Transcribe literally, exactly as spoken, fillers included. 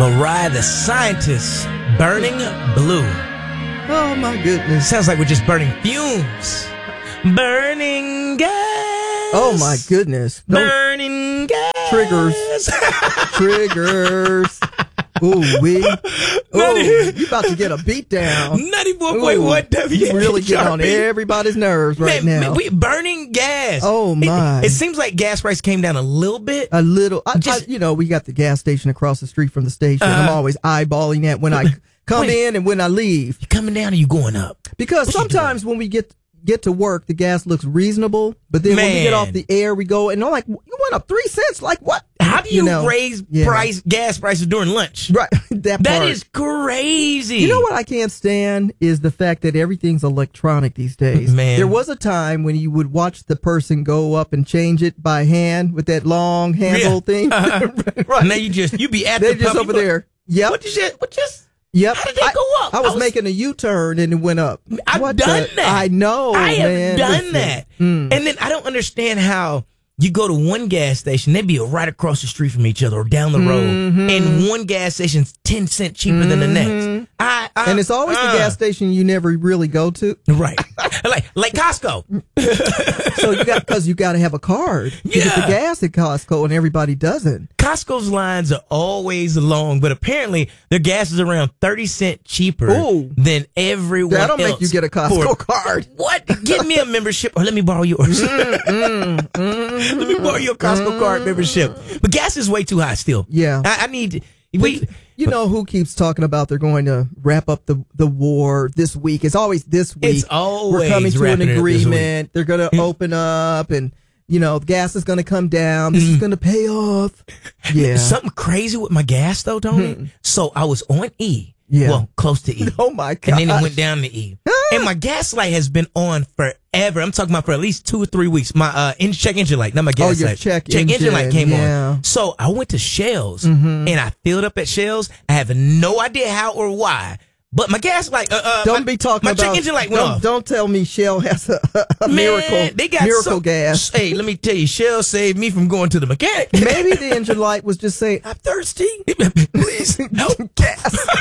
Mariah the Scientist, Burning Blue. Oh, my goodness. Sounds like we're just burning fumes. Burning gas. Oh, my goodness. Don't Burning gas. Triggers. Triggers. Ooh, we. Ooh, you about to get a beat down. ninety-four point one W. You really get on everybody's nerves right man, now. Man, we burning gas. Oh, my. It, it seems like gas price came down a little bit. A little. I, Just, I, you know, we got the gas station across the street from the station. Uh, I'm always eyeballing that when I come wait, in and when I leave. You coming down or you going up? Because what sometimes when we get get to work, the gas looks reasonable, but then man. when we get off the air, we go and I'm like, you went up three cents. Like what? How do you, you know, raise yeah. price gas prices during lunch? Right, that that part. is crazy. You know what I can't stand is the fact that everything's electronic these days. Man, there was a time when you would watch the person go up and change it by hand with that long handle yeah. thing. Uh-huh. right. Now you just you be at They're the just over there. Yep. What just what just. Yep. How did they I, go up? I was, I was making a U-turn and it went up. I've what done the, that. I know. I have man. done Listen. that. Mm. And then I don't understand how you go to one gas station, they be right across the street from each other or down the road, mm-hmm. and one gas station's ten cents cheaper mm-hmm. than the next. I, I, and it's always uh, the gas station you never really go to. Right. like like Costco. So you got because you got to have a card to yeah. get the gas at Costco, and everybody doesn't. Costco's lines are always long, but apparently their gas is around thirty cents cheaper Ooh. than everyone else. That'll make you get a Costco for, card. What? Give me a membership or let me borrow yours. mm, mm, mm, let me borrow your Costco mm, card membership. But gas is way too high still. Yeah. I, I need... We, you know who keeps talking about they're going to wrap up the, the war this week? It's always this week. It's always We're coming to an agreement. They're going to yeah. open up and, you know, gas is going to come down. This mm. is going to pay off. Yeah. Something crazy with my gas, though, Tony. Hmm. So I was on E. Yeah. Well, close to E. Oh, my God. And then it went down to E. And my gas light has been on forever. I'm talking about for at least two or three weeks. My uh, in- check engine light, not my gas oh, your light. Check, check engine, engine light came yeah. on. So I went to Shell's mm-hmm. and I filled up at Shell's. I have no idea how or why. But my gas light, uh, uh, don't my, be talking my about. check engine light went don't, off. Don't tell me Shell has a, a Man, miracle. They got miracle so, gas. Hey, let me tell you, Shell saved me from going to the mechanic. Maybe the engine light was just saying, "I'm thirsty. Please, no gas."